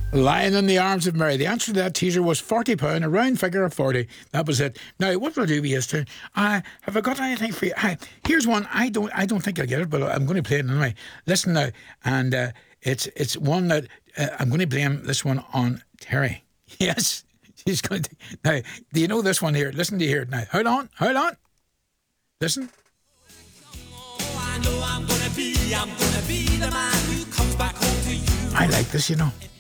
Lying in the Arms of Mary. The answer to that teaser was £40, a round figure of 40. That was it. Now, what will I do with you to? Have I got anything for you? Here's one. I don't think I'll get it, but I'm going to play it anyway. Listen now, and it's one that I'm going to blame this one on Terry. Yes, she's going to. Now, do you know this one here? Listen to hear it now. Hold on. Listen. I know I'm gonna be the man who comes back home to you. I like this, you know.